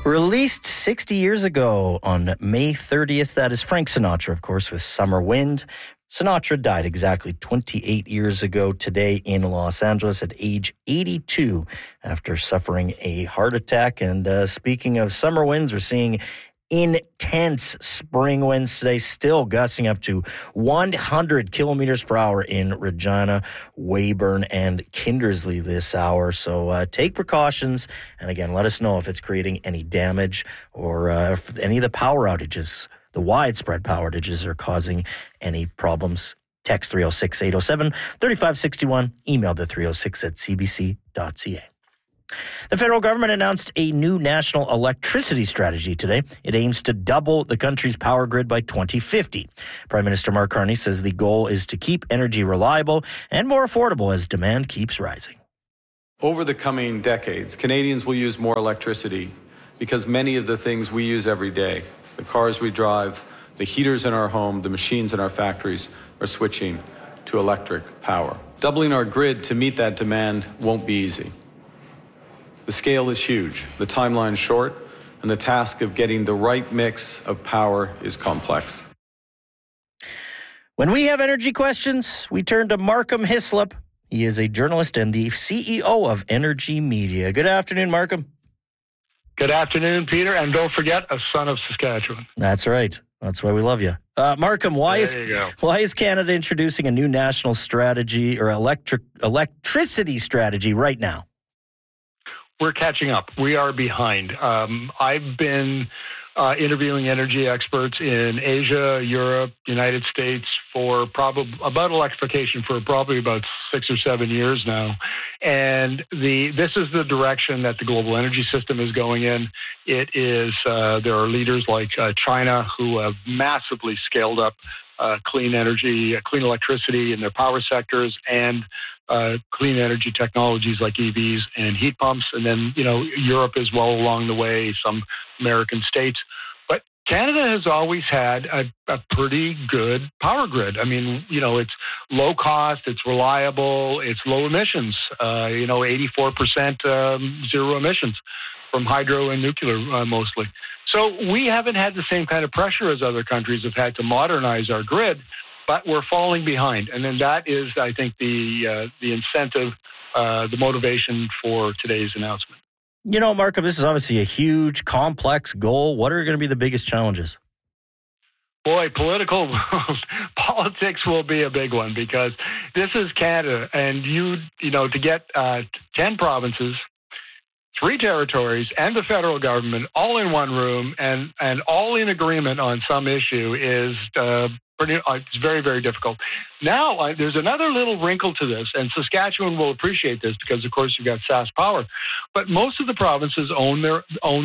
Released 60 years ago on May 30th, that is Frank Sinatra, of course, with Summer Wind. Sinatra died exactly 28 years ago today in Los Angeles at age 82 after suffering a heart attack. And speaking of summer winds, we're seeing intense spring winds today, still gusting up to 100 kilometers per hour in Regina, Weyburn, and Kindersley this hour. So take precautions. And again, let us know if it's creating any damage or if any of the power outages, the widespread power outages, are causing any problems. Text 306-807-3561. Email the 306@cbc.ca. The federal government announced a new national electricity strategy today. It aims to double the country's power grid by 2050. Prime Minister Mark Carney says the goal is to keep energy reliable and more affordable as demand keeps rising. Over the coming decades, Canadians will use more electricity because many of the things we use every day, the cars we drive, the heaters in our home, the machines in our factories, are switching to electric power. Doubling our grid to meet that demand won't be easy. The scale is huge, the timeline is short, and the task of getting the right mix of power is complex. When we have energy questions, we turn to Markham Hislop. He is a journalist and the CEO of Energy Media. Good afternoon, Markham. Good afternoon, Peter, and don't forget, a son of Saskatchewan. That's right. That's why we love you. Markham, why is Canada introducing a new national strategy or electricity strategy right now? We're catching up. We are behind. I've been interviewing energy experts in Asia, Europe, United States for about electrification for probably about 6 or 7 years now. And this is the direction that the global energy system is going in. It is, there are leaders like China who have massively scaled up clean energy, clean electricity in their power sectors, and clean energy technologies like EVs and heat pumps. And then, Europe is well along the way, some American states. But Canada has always had a pretty good power grid. I mean, it's low cost, it's reliable, it's low emissions, 84% zero emissions from hydro and nuclear mostly. So we haven't had the same kind of pressure as other countries have had to modernize our grid, but we're falling behind. And then that is, I think, the incentive, the motivation for today's announcement. Markham, this is obviously a huge, complex goal. What are going to be the biggest challenges? Boy, politics will be a big one because this is Canada. And to get 10 provinces, 3 territories, and the federal government all in one room and all in agreement on some issue is it's very, very difficult. Now, there's another little wrinkle to this, and Saskatchewan will appreciate this because, of course, you've got SaskPower. But most of the provinces own the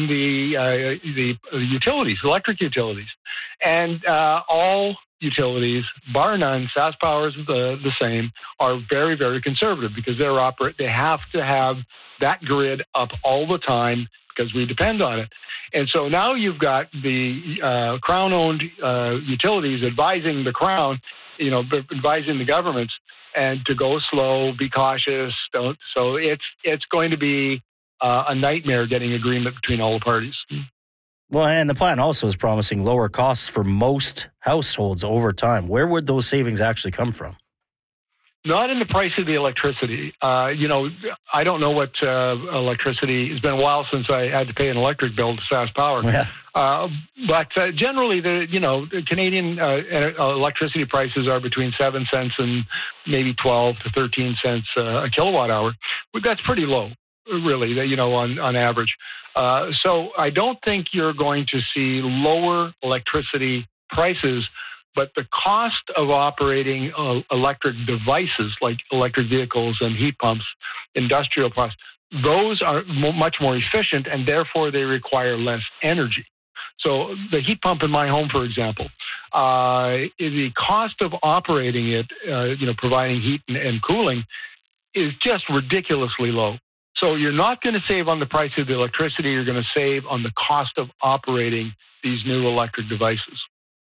utilities, electric utilities, and all utilities, bar none, SaskPower is the same, are very, very conservative because they have to have that grid up all the time because we depend on it. And so now you've got the Crown-owned utilities advising the Crown, advising the governments, and to go slow, be cautious. So it's going to be a nightmare getting agreement between all the parties. Well, and the plan also is promising lower costs for most households over time. Where would those savings actually come from? Not in the price of the electricity. I don't know what electricity. It's been a while since I had to pay an electric bill to SaskPower. Yeah. But generally, the Canadian electricity prices are between 7 cents and maybe 12 to 13 cents a kilowatt hour. But that's pretty low, really. On average. So I don't think you're going to see lower electricity prices. But the cost of operating electric devices like electric vehicles and heat pumps, industrial costs, those are much more efficient and therefore they require less energy. So the heat pump in my home, for example, the cost of operating it, providing heat and cooling is just ridiculously low. So you're not going to save on the price of the electricity. You're going to save on the cost of operating these new electric devices.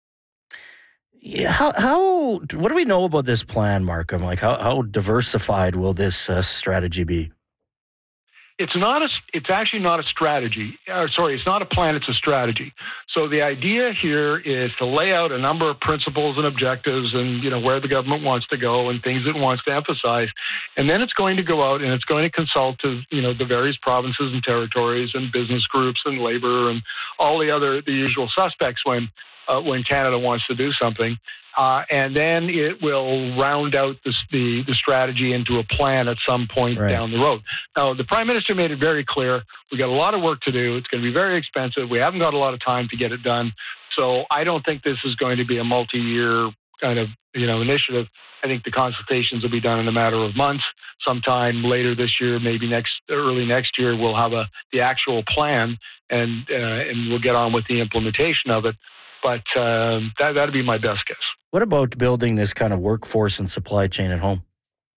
Yeah, what do we know about this plan, Markham? Like how diversified will this strategy be? It's actually not a strategy. It's not a plan, it's a strategy. So the idea here is to lay out a number of principles and objectives and, where the government wants to go and things it wants to emphasize. And then it's going to go out and it's going to consult to, the various provinces and territories and business groups and labor and all the usual suspects when Canada wants to do something. And then it will round out the strategy into a plan at some point down the road. Now, the Prime Minister made it very clear, we got a lot of work to do. It's going to be very expensive. We haven't got a lot of time to get it done. So I don't think this is going to be a multi-year kind of, initiative. I think the consultations will be done in a matter of months. Sometime later this year, maybe early next year, we'll have the actual plan and we'll get on with the implementation of it. But that'd be my best guess. What about building this kind of workforce and supply chain at home?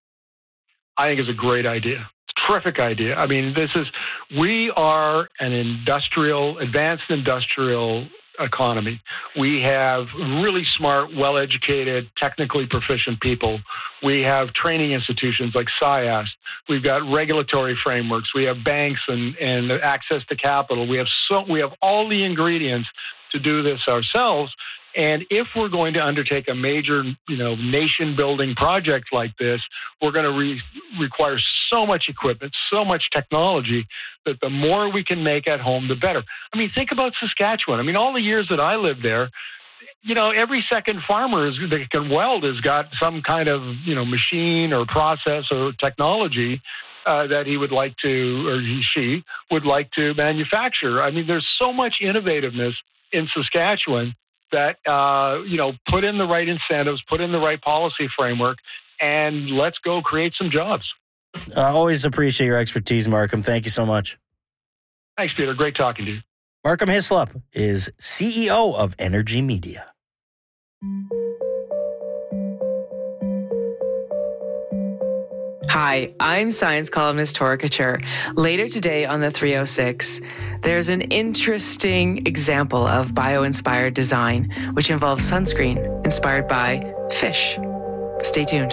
I think it's a great idea. It's a terrific idea. I mean, we are an advanced industrial economy. We have really smart, well-educated, technically proficient people. We have training institutions like SIAS. We've got regulatory frameworks. We have banks and access to capital. We have all the ingredients to do this ourselves. And if we're going to undertake a major, nation-building project like this, we're going to require so much equipment, so much technology, that the more we can make at home, the better. I mean, think about Saskatchewan. I mean, all the years that I lived there, every second farmer that can weld has got some kind of, machine or process or technology that he would like to, or she would like to manufacture. I mean, there's so much innovativeness in Saskatchewan that, put in the right incentives, put in the right policy framework, and let's go create some jobs. I always appreciate your expertise, Markham. Thank you so much. Thanks, Peter. Great talking to you. Markham Hislop is CEO of Energy Media. Hi, I'm science columnist Tora Couture. Later today on the 306, there's an interesting example of bio-inspired design, which involves sunscreen inspired by fish. Stay tuned.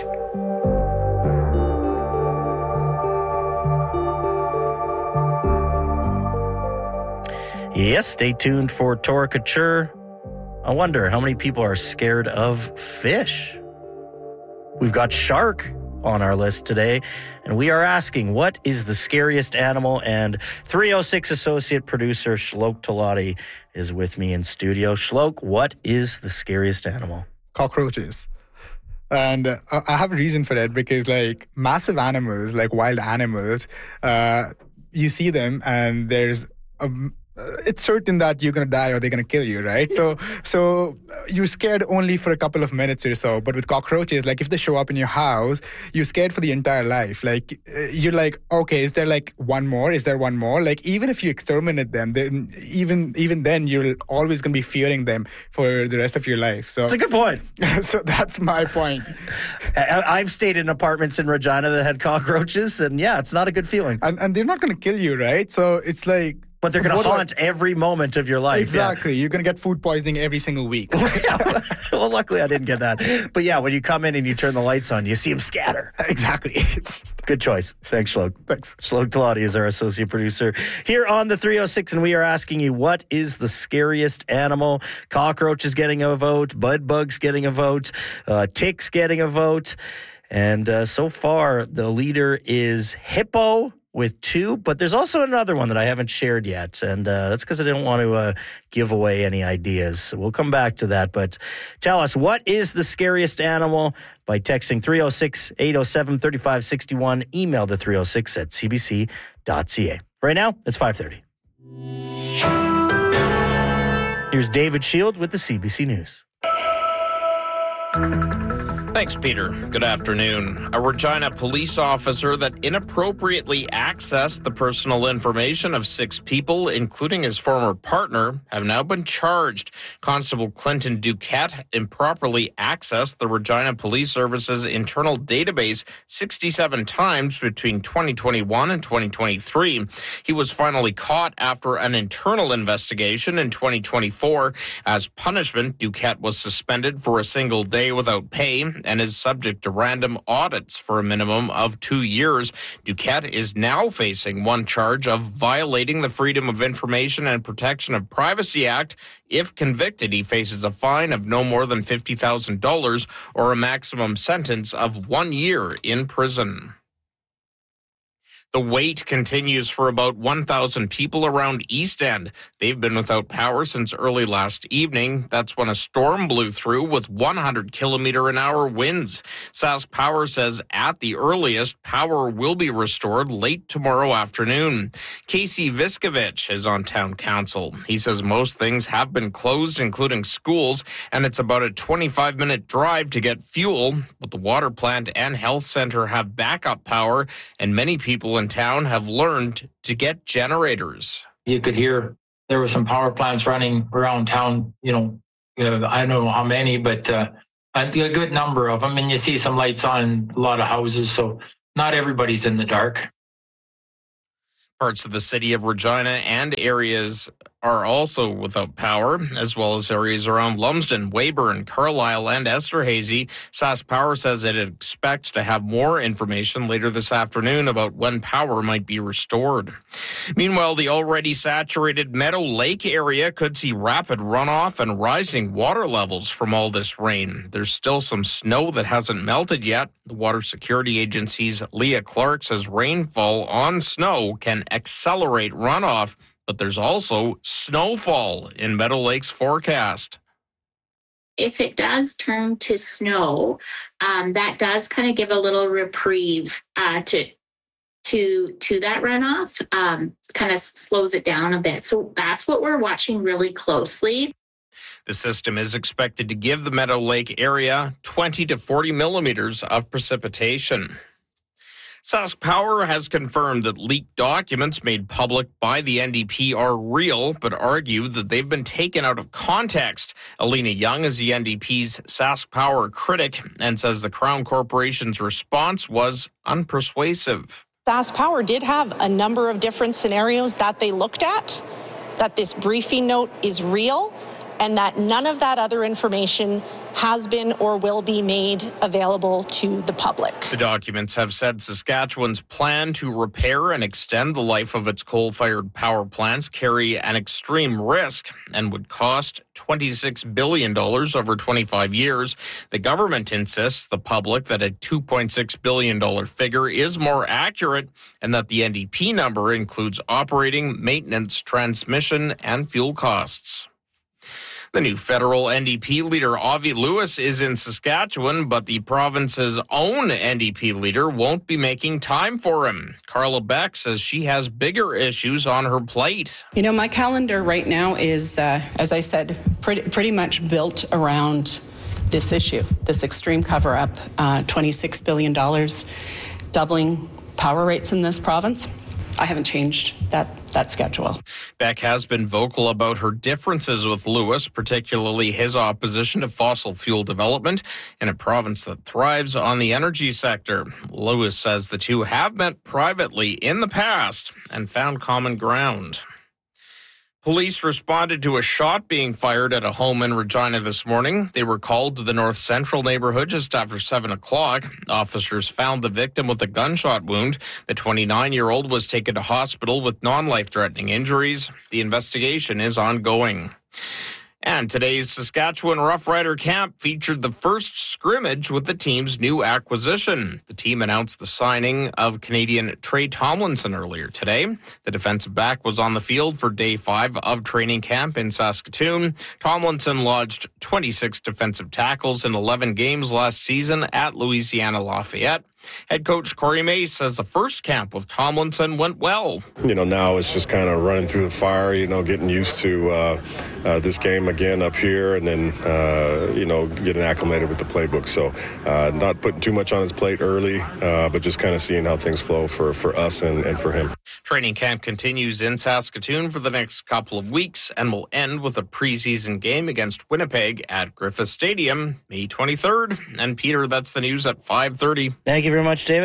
Yes, stay tuned for Tora Couture. I wonder how many people are scared of fish. We've got shark on our list today, and we are asking, what is the scariest animal? And 306 associate producer Shlok Talati is with me in studio. Shlok, what is the scariest animal? Cockroaches. And I have a reason for it, because like massive animals, like wild animals, you see them and there's it's certain that you're going to die or they're going to kill you, right? So you're scared only for a couple of minutes or so. But with cockroaches, like if they show up in your house, you're scared for the entire life. Like you're like, okay, is there like one more? Is there one more? Like even if you exterminate them, then even then you're always going to be fearing them for the rest of your life. So that's a good point. So that's my point. I've stayed in apartments in Regina that had cockroaches, and yeah, it's not a good feeling. And they're not going to kill you, right? So it's like, but they're going to haunt every moment of your life. Exactly. Yeah. You're going to get food poisoning every single week. Well, luckily I didn't get that. But yeah, when you come in and you turn the lights on, you see them scatter. Exactly. Good choice. Thanks, Shlok. Thanks. Shlok Talati is our associate producer here on the 306, and we are asking you, what is the scariest animal? Cockroach is getting a vote. Bud bugs getting a vote. Ticks getting a vote. And so far, the leader is hippo with 2, but there's also another one that I haven't shared yet, and that's because I didn't want to give away any ideas. We'll come back to that, but tell us, what is the scariest animal? By texting 306-807-3561, email the 306 at cbc.ca. Right now, it's 5:30. Here's David Shield with the CBC News. Thanks, Peter. Good afternoon. A Regina police officer that inappropriately accessed the personal information of 6 people, including his former partner, have now been charged. Constable Clinton Duquette improperly accessed the Regina Police Service's internal database 67 times between 2021 and 2023. He was finally caught after an internal investigation in 2024. As punishment, Duquette was suspended for a single day without pay and is subject to random audits for a minimum of 2 years. Duquette is now facing one charge of violating the Freedom of Information and Protection of Privacy Act. If convicted, he faces a fine of no more than $50,000 or a maximum sentence of 1 year in prison. The wait continues for about 1,000 people around East End. They've been without power since early last evening. That's when a storm blew through with 100-kilometer-an-hour winds. Sask Power says at the earliest, power will be restored late tomorrow afternoon. Casey Viskovich is on town council. He says most things have been closed, including schools, and it's about a 25-minute drive to get fuel. But the water plant and health center have backup power, and many people in town have learned to get generators. You could hear there were some power plants running around town, I don't know how many, but a good number of them. And you see some lights on a lot of houses, so not everybody's in the dark. Parts of the city of Regina and areas are also without power, as well as areas around Lumsden, Weyburn, Carlisle, and Esterhazy. Sask Power says it expects to have more information later this afternoon about when power might be restored. Meanwhile, the already saturated Meadow Lake area could see rapid runoff and rising water levels from all this rain. There's still some snow that hasn't melted yet. The Water Security Agency's Leah Clark says rainfall on snow can accelerate runoff, but there's also snowfall in Meadow Lake's forecast. If it does turn to snow, that does kind of give a little reprieve to that runoff, kind of slows it down a bit. So that's what we're watching really closely. The system is expected to give the Meadow Lake area 20 to 40 millimeters of precipitation. Sask Power has confirmed that leaked documents made public by the NDP are real, but argue that they've been taken out of context. Alina Young is the NDP's Sask Power critic and says the Crown Corporation's response was unpersuasive. Sask Power did have a number of different scenarios that they looked at, that this briefing note is real, and that none of that other information has been or will be made available to the public. The documents have said Saskatchewan's plan to repair and extend the life of its coal-fired power plants carry an extreme risk and would cost $26 billion over 25 years. The government insists the public that a $2.6 billion figure is more accurate and that the NDP number includes operating, maintenance, transmission, and fuel costs. The new federal NDP leader, Avi Lewis, is in Saskatchewan, but the province's own NDP leader won't be making time for him. Carla Beck says she has bigger issues on her plate. My calendar right now is, as I said, pretty much built around this issue, this extreme cover-up, $26 billion, doubling power rates in this province. I haven't changed that schedule. Beck has been vocal about her differences with Lewis, particularly his opposition to fossil fuel development in a province that thrives on the energy sector. Lewis says the two have met privately in the past and found common ground. Police responded to a shot being fired at a home in Regina this morning. They were called to the North Central neighborhood just after 7 o'clock. Officers found the victim with a gunshot wound. The 29-year-old was taken to hospital with non-life-threatening injuries. The investigation is ongoing. And today's Saskatchewan Rough Rider Camp featured the first scrimmage with the team's new acquisition. The team announced the signing of Canadian Trey Tomlinson earlier today. The defensive back was on the field for day 5 of training camp in Saskatoon. Tomlinson lodged 26 defensive tackles in 11 games last season at Louisiana Lafayette. Head coach Corey Mace says the first camp with Tomlinson went well. Now it's just kind of running through the fire, getting used to this game again up here and then, getting acclimated with the playbook. So not putting too much on his plate early, but just kind of seeing how things flow for us and for him. Training camp continues in Saskatoon for the next couple of weeks and will end with a preseason game against Winnipeg at Griffith Stadium, May 23rd. And Peter, that's the news at 5:30. Thank you very much, David.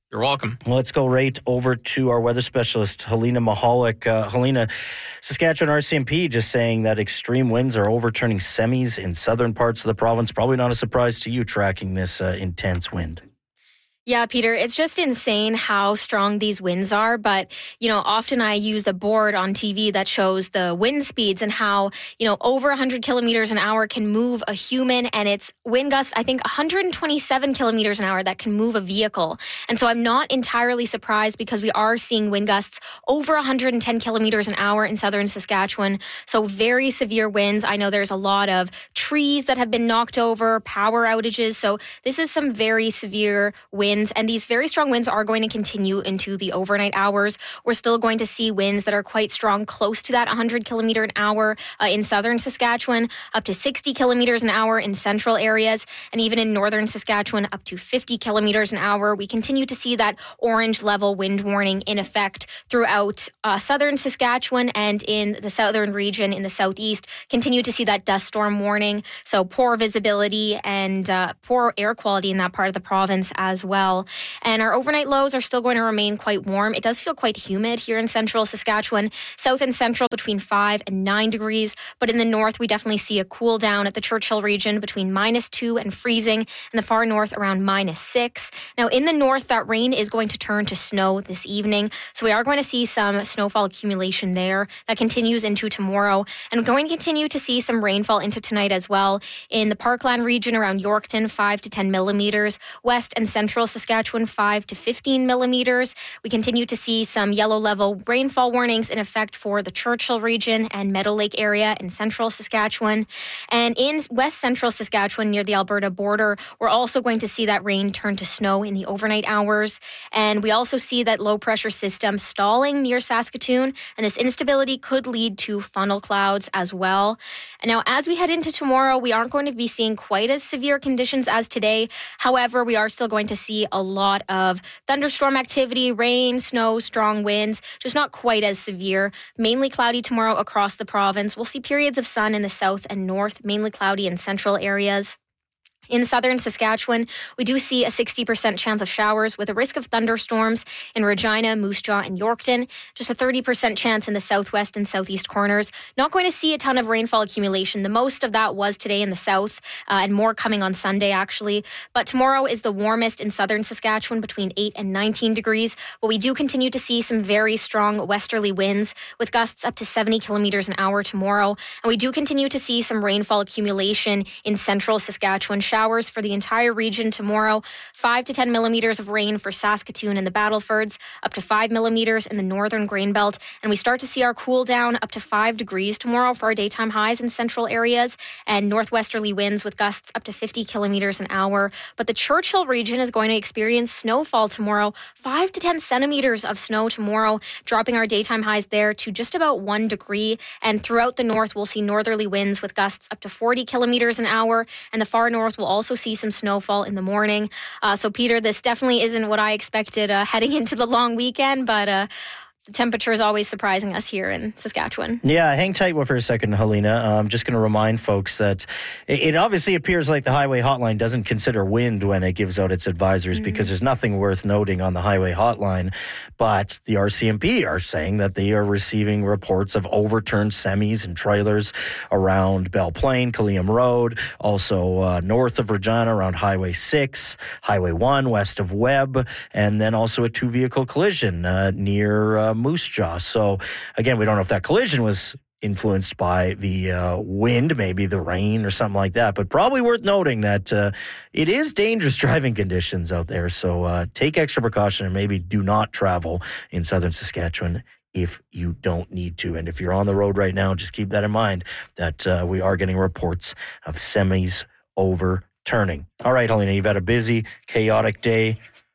You're welcome. Well, let's go right over to our weather specialist, Helena Mahalik. Helena, Saskatchewan RCMP just saying that extreme winds are overturning semis in southern parts of the province. Probably not a surprise to you tracking this intense wind. Yeah, Peter, it's just insane how strong these winds are. But, often I use a board on TV that shows the wind speeds and how, over 100 kilometers an hour can move a human. And it's wind gusts, I think, 127 kilometers an hour that can move a vehicle. And so I'm not entirely surprised because we are seeing wind gusts over 110 kilometers an hour in southern Saskatchewan. So very severe winds. I know there's a lot of trees that have been knocked over, power outages. So this is some very severe winds. And these very strong winds are going to continue into the overnight hours. We're still going to see winds that are quite strong, close to that 100 kilometer an hour in southern Saskatchewan, up to 60 kilometers an hour in central areas, and even in northern Saskatchewan, up to 50 kilometers an hour. We continue to see that orange level wind warning in effect throughout southern Saskatchewan, and in the southern region in the southeast, continue to see that dust storm warning. So poor visibility and poor air quality in that part of the province as well. And our overnight lows are still going to remain quite warm. It does feel quite humid here in central Saskatchewan, south and central between 5 and 9 degrees. But in the north, we definitely see a cool down at the Churchill region between -2 and freezing, and the far north around -6. Now in the north, that rain is going to turn to snow this evening. So we are going to see some snowfall accumulation there that continues into tomorrow. And we're going to continue to see some rainfall into tonight as well. In the Parkland region around Yorkton, 5 to 10 millimeters. West and central Saskatchewan, 5 to 15 millimeters. We continue to see some yellow level rainfall warnings in effect for the Churchill region and Meadow Lake area in central Saskatchewan. And in west central Saskatchewan near the Alberta border, we're also going to see that rain turn to snow in the overnight hours. And we also see that low pressure system stalling near Saskatoon, and this instability could lead to funnel clouds as well. And now as we head into tomorrow, we aren't going to be seeing quite as severe conditions as today. However, we are still going to see a lot of thunderstorm activity, rain, snow, strong winds, just not quite as severe. Mainly cloudy tomorrow across the province. We'll see periods of sun in the south and north, mainly cloudy in central areas. In southern Saskatchewan, we do see a 60% chance of showers with a risk of thunderstorms in Regina, Moose Jaw, and Yorkton. Just a 30% chance in the southwest and southeast corners. Not going to see a ton of rainfall accumulation. The most of that was today in the south and more coming on Sunday, actually. But tomorrow is the warmest in southern Saskatchewan, between 8 and 19 degrees. But we do continue to see some very strong westerly winds with gusts up to 70 kilometers an hour tomorrow. And we do continue to see some rainfall accumulation in central Saskatchewan. Showers for the entire region tomorrow. 5 to 10 millimeters of rain for Saskatoon and the Battlefords, up to 5 millimeters in the northern grain belt. And we start to see our cool down up to 5 degrees tomorrow for our daytime highs in central areas, and northwesterly winds with gusts up to 50 kilometers an hour. But the Churchill region is going to experience snowfall tomorrow. 5 to 10 centimeters of snow tomorrow, dropping our daytime highs there to just about 1 degree. And throughout the north, we'll see northerly winds with gusts up to 40 kilometers an hour. And the far north will also see some snowfall in the morning. So, Peter, this definitely isn't what I expected heading into the long weekend, but the temperature is always surprising us here in Saskatchewan. Yeah, hang tight for a second, Helena. I'm just going to remind folks that it obviously appears like the Highway Hotline doesn't consider wind when it gives out its advisories, because there's nothing worth noting on the Highway Hotline. But the RCMP are saying that they are receiving reports of overturned semis and trailers around Belle Plaine, Killiam Road, also north of Regina around Highway 6, Highway 1 west of Webb, and then also a two-vehicle collision near Moose Jaw. So again, we don't know if that collision was influenced by the wind, maybe the rain or something like that, but probably worth noting that it is dangerous driving conditions out there. So take extra precaution and maybe do not travel in southern Saskatchewan if you don't need to. And if you're on the road right now, just keep that in mind that we are getting reports of semis overturning. All right, Helena, you've had a busy, chaotic day.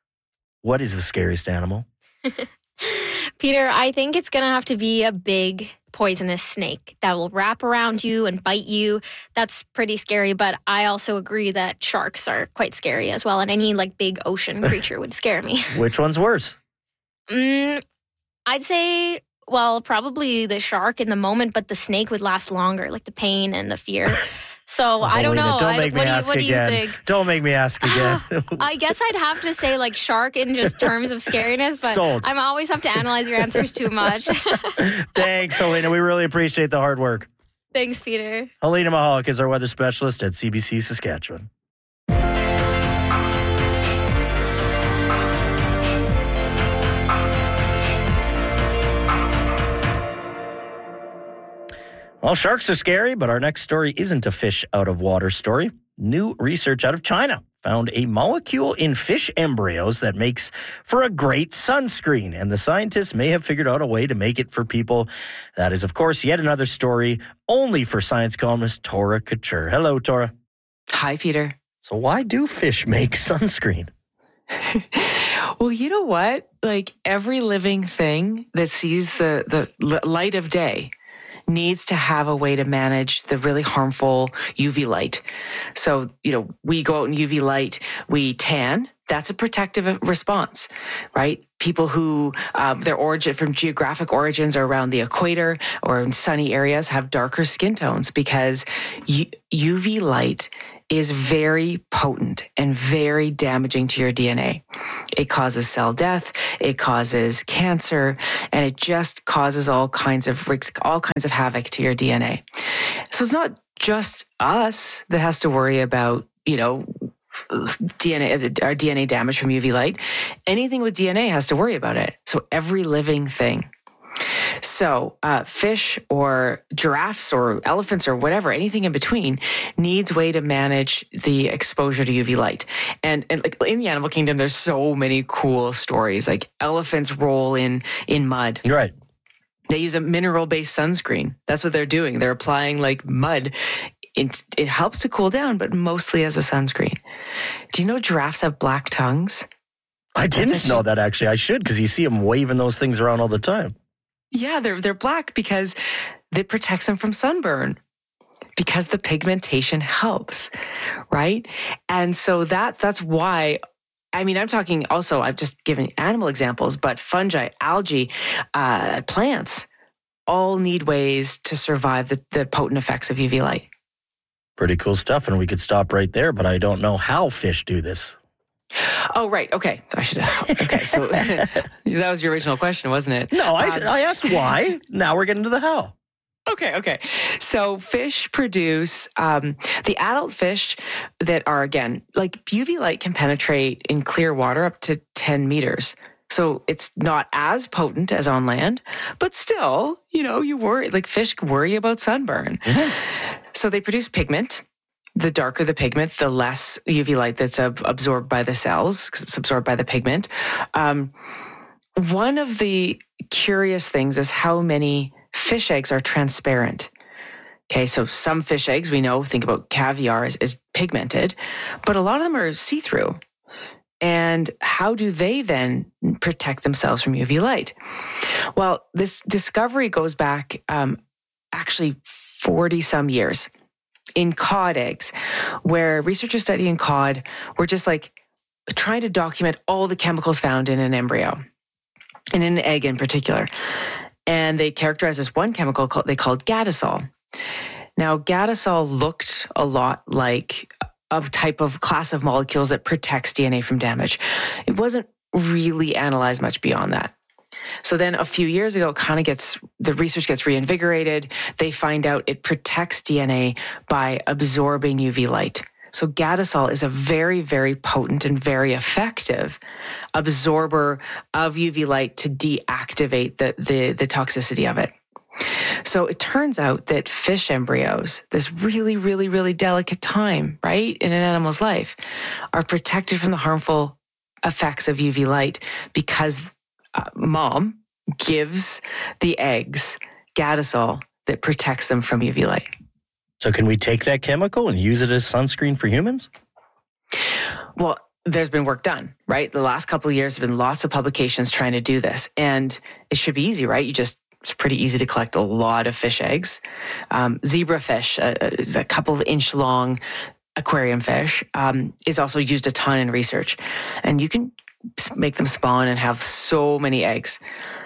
What is the scariest animal? Peter, I think it's going to have to be a big poisonous snake that will wrap around you and bite you. That's pretty scary, but I also agree that sharks are quite scary as well, and any big ocean creature would scare me. Which one's worse? I'd say, well, probably the shark in the moment, but the snake would last longer, the pain and the fear. So I don't know. Don't make me ask what again. Do you think? Don't make me ask again. I guess I'd have to say like shark in just terms of scariness, but Sold. I always have to analyze your answers too much. Thanks, Helena. We really appreciate the hard work. Thanks, Peter. Helena Mahalik is our weather specialist at CBC Saskatchewan. Well, sharks are scary, but our next story isn't a fish out of water story. New research out of China found a molecule in fish embryos that makes for a great sunscreen, and the scientists may have figured out a way to make it for people. That is, of course, yet another story only for science columnist Tora Couture. Hello, Tora. Hi, Peter. So why do fish make sunscreen? Well, you know what? Like every living thing that sees the light of day needs to have a way to manage the really harmful UV light. So, we go out in UV light, we tan. That's a protective response, right? People who their origin from geographic origins are around the equator or in sunny areas have darker skin tones because UV light is very potent and very damaging to your DNA. It causes cell death, it causes cancer, and it just causes all kinds of havoc to your DNA. So it's not just us that has to worry about, our DNA damage from UV light. Anything with DNA has to worry about it. So every living thing. So fish or giraffes or elephants or whatever, anything in between needs a way to manage the exposure to UV light. And like in the animal kingdom, there's so many cool stories. Like elephants roll in mud. Right. They use a mineral-based sunscreen. That's what they're doing. They're applying like mud. It helps to cool down, but mostly as a sunscreen. Do you know giraffes have black tongues? I didn't know that, actually. I should, because you see them waving those things around all the time. Yeah, they're black because it protects them from sunburn, because the pigmentation helps, right? And so that's why, I'm talking also, I've just given animal examples, but fungi, algae, plants all need ways to survive the potent effects of UV light. Pretty cool stuff, and we could stop right there, but I don't know how fish do this. Oh, right. Okay. I should have. Okay. So that was your original question, wasn't it? No, I asked why. Now we're getting to the how. Okay. So fish produce, the adult fish that are, again, like UV light can penetrate in clear water up to 10 meters. So it's not as potent as on land, but still, you worry, like fish worry about sunburn. Mm-hmm. So they produce pigment. The darker the pigment, the less UV light that's absorbed by the cells because it's absorbed by the pigment. One of the curious things is how many fish eggs are transparent. Okay, so some fish eggs we know, think about caviar, is pigmented, but a lot of them are see-through. And how do they then protect themselves from UV light? Well, this discovery goes back actually 40-some years. In cod eggs, where researchers studying cod were just like trying to document all the chemicals found in an embryo, and in an egg in particular. And they characterized this one chemical they called gadisol. Now, gadisol looked a lot like a type of class of molecules that protects DNA from damage. It wasn't really analyzed much beyond that. So then a few years ago, the research gets reinvigorated. They find out it protects DNA by absorbing UV light. So gadisol is a very, very potent and very effective absorber of UV light to deactivate the toxicity of it. So it turns out that fish embryos, this really, really, really delicate time, right, in an animal's life, are protected from the harmful effects of UV light because mom gives the eggs gadisol that protects them from UV light. So can we take that chemical and use it as sunscreen for humans? Well, there's been work done, right? The last couple of years have been lots of publications trying to do this. And it should be easy, right? It's pretty easy to collect a lot of fish eggs. Zebrafish is a couple of inch long aquarium fish, is also used a ton in research. And you can make them spawn and have so many eggs.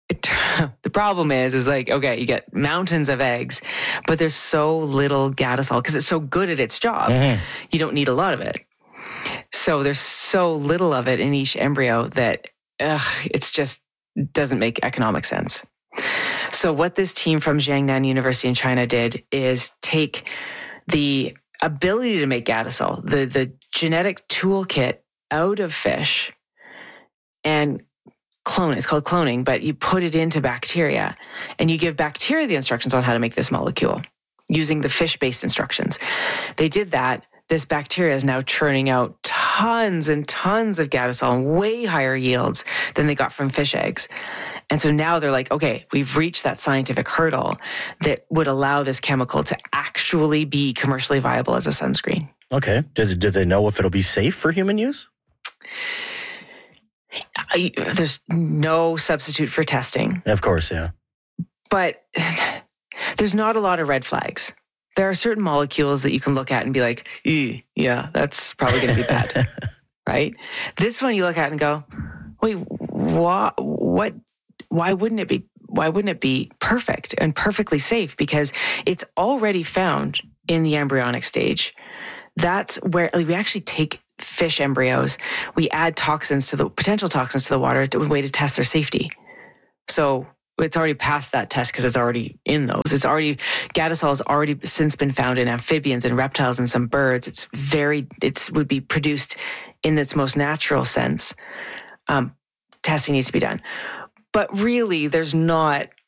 The problem is like, okay, you get mountains of eggs, but there's so little gadisol because it's so good at its job. You don't need a lot of it. So there's so little of it in each embryo that it's just doesn't make economic sense. So what this team from Jiangnan University in China did is take the ability to make gadisol, the genetic toolkit out of fish and clone it. It's called cloning, but you put it into bacteria and you give bacteria the instructions on how to make this molecule using the fish-based instructions. They did that. This bacteria is now churning out tons and tons of gadisol and way higher yields than they got from fish eggs. And so now they're like, okay, we've reached that scientific hurdle that would allow this chemical to actually be commercially viable as a sunscreen. Okay. Did they know if it'll be safe for human use? There's no substitute for testing. Of course, yeah. But there's not a lot of red flags. There are certain molecules that you can look at and be like, yeah, that's probably going to be bad, right? This one you look at and go, wait, what? Why wouldn't it be? Why wouldn't it be perfect and perfectly safe? Because it's already found in the embryonic stage. That's where we actually take fish embryos, we add potential toxins to the water to a way to test their safety. So it's already passed that test because it's already in those. Gadisol has already since been found in amphibians and reptiles and some birds. It would be produced in its most natural sense. Testing needs to be done. But really, there's not